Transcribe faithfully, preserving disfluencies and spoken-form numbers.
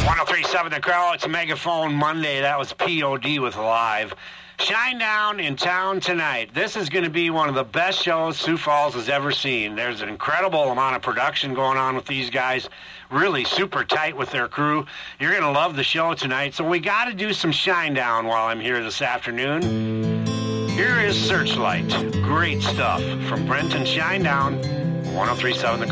one oh three point seven The Crow. It's Megaphone Monday. That was P O D with Live. Shinedown in town tonight. This is going to be one of the best shows Sioux Falls has ever seen. There's an incredible amount of production going on with these guys. Really super tight with their crew. You're going to love the show tonight. So we got to do some Shinedown while I'm here this afternoon. Here is Searchlight. Great stuff from Brenton Shinedown, one oh three point seven The